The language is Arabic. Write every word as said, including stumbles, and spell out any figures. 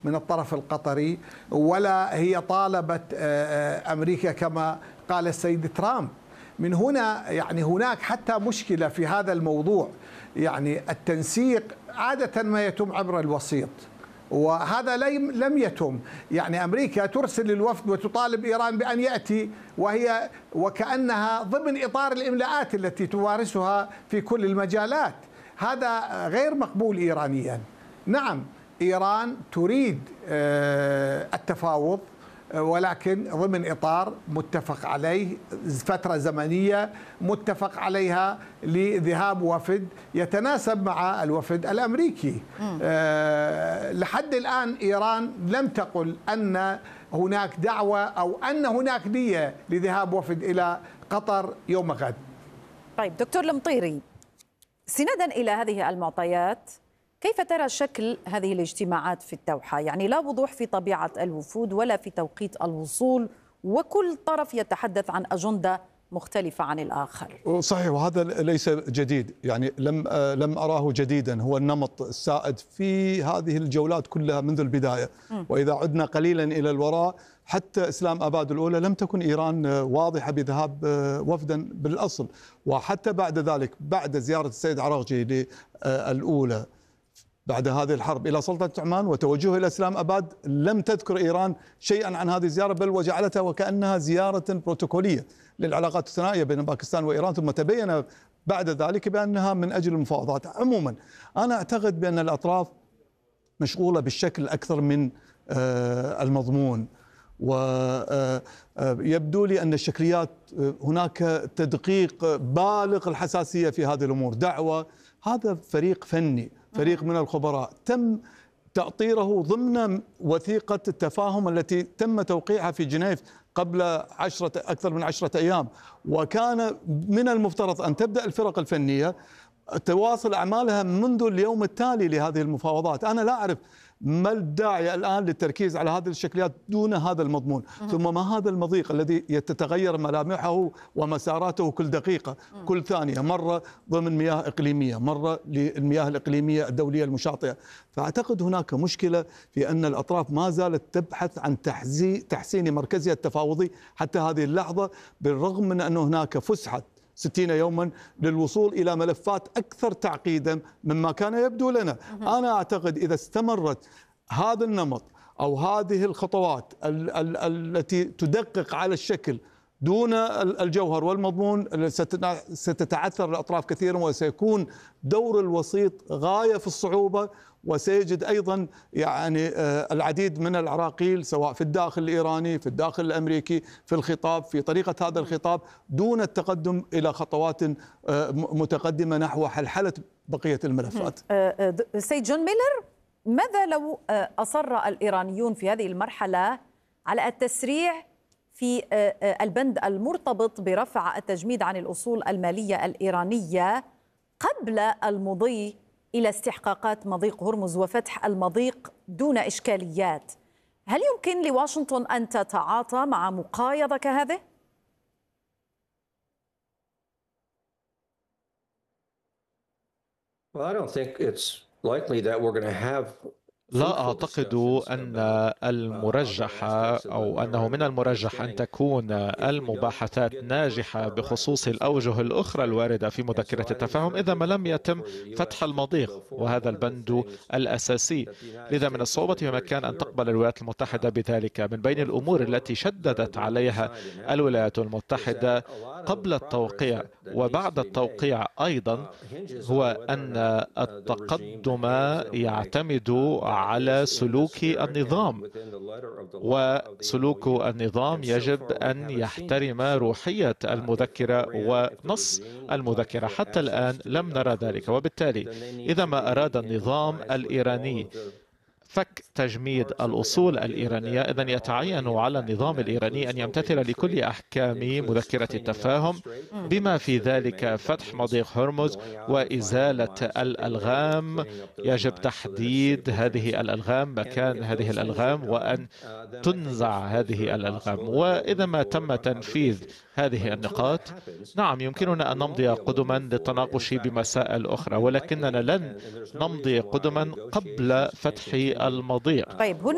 من الطرف القطري، ولا هي طالبت أمريكا كما قال السيد ترامب. من هنا يعني هناك حتى مشكلة في هذا الموضوع. يعني التنسيق عادة ما يتم عبر الوسيط، وهذا لم يتم. يعني أمريكا ترسل الوفد وتطالب إيران بأن يأتي، وهي وكأنها ضمن إطار الإملاءات التي تمارسها في كل المجالات. هذا غير مقبول إيرانيا. نعم، إيران تريد التفاوض، ولكن ضمن إطار متفق عليه، فترة زمنية متفق عليها لذهاب وفد يتناسب مع الوفد الأمريكي. أه لحد الآن إيران لم تقل أن هناك دعوة أو أن هناك نية لذهاب وفد إلى قطر يوم غد. طيب دكتور المطيري، سندا إلى هذه المعطيات، كيف ترى شكل هذه الاجتماعات في الدوحة؟ يعني لا وضوح في طبيعة الوفود ولا في توقيت الوصول، وكل طرف يتحدث عن أجندة مختلفة عن الآخر. صحيح، وهذا ليس جديد، يعني لم لم أراه جديدا، هو النمط السائد في هذه الجولات كلها منذ البداية. م. وإذا عدنا قليلا إلى الوراء، حتى إسلام آباد الأولى لم تكن إيران واضحة بذهاب وفدا بالأصل، وحتى بعد ذلك بعد زيارة السيد عراقجي الأولى بعد هذه الحرب إلى سلطنة عمان وتوجهه إلى إسلام آباد، لم تذكر إيران شيئا عن هذه الزيارة، بل وجعلتها وكأنها زيارة بروتوكولية للعلاقات الثنائية بين باكستان وإيران، ثم تبين بعد ذلك بأنها من أجل المفاوضات. عموما أنا أعتقد بأن الأطراف مشغولة بالشكل أكثر من المضمون، ويبدو لي أن الشكليات هناك تدقيق بالغ الحساسية في هذه الأمور. دعوة هذا فريق فني، فريق من الخبراء تم تأطيره ضمن وثيقة التفاهم التي تم توقيعها في جنيف قبل عشرة أكثر من عشرة أيام، وكان من المفترض أن تبدأ الفرق الفنية تواصل أعمالها منذ اليوم التالي لهذه المفاوضات. أنا لا أعرف ما الداعي الآن للتركيز على هذه الشكليات دون هذا المضمون. ثم ما هذا المضيق الذي تتغير ملامحه ومساراته كل دقيقة كل ثانية، مرة ضمن مياه إقليمية، مرة للمياه الإقليمية الدولية المشاطئة. فأعتقد هناك مشكلة في أن الأطراف ما زالت تبحث عن تحسين مركزها التفاوضي حتى هذه اللحظة، بالرغم من أن هناك فسحة ستين يوما للوصول إلى ملفات أكثر تعقيدا مما كان يبدو لنا. أنا أعتقد إذا استمرت هذا النمط أو هذه الخطوات ال ال التي تدقق على الشكل دون الجوهر والمضمون، ستتعثر الأطراف كثيرا، وسيكون دور الوسيط غاية في الصعوبة، وسيجد أيضا يعني العديد من العراقيل سواء في الداخل الإيراني في الداخل الأمريكي في الخطاب في طريقة هذا الخطاب دون التقدم إلى خطوات متقدمة نحو حلحلة بقية الملفات. سيد جون ميلر، ماذا لو أصر الإيرانيون في هذه المرحلة على التسريع في البند المرتبط برفع التجميد عن الأصول المالية الإيرانية قبل المضي إلى استحقاقات مضيق هرمز وفتح المضيق دون إشكاليات؟ هل يمكن لواشنطن أن تتعاطى مع مقايضة كهذه؟ Well, I don't think it's likely that we're going to have لا أعتقد أن المرجح أو أنه من المرجح أن تكون المباحثات ناجحة بخصوص الأوجه الأخرى الواردة في مذكرة التفاهم إذا ما لم يتم فتح المضيق، وهذا البند الأساسي. لذا من الصعوبة بمكان أن تقبل الولايات المتحدة بذلك. من بين الأمور التي شددت عليها الولايات المتحدة قبل التوقيع وبعد التوقيع أيضا هو أن التقدم يعتمد على سلوك النظام، وسلوك النظام يجب أن يحترم روحية المذكرة ونص المذكرة. حتى الآن لم نرى ذلك، وبالتالي إذا ما أراد النظام الإيراني فك تجميد الأصول الإيرانية، إذن يتعين على النظام الإيراني أن يمتثل لكل أحكام مذكرة التفاهم، بما في ذلك فتح مضيق هرمز وإزالة الألغام. يجب تحديد هذه الألغام، مكان هذه الألغام، وأن تنزع هذه الألغام. وإذا ما تم تنفيذ هذه النقاط، نعم يمكننا أن نمضي قدما للتناقش بمسائل أخرى، ولكننا لن نمضي قدما قبل فتح المضيق. طيب هنا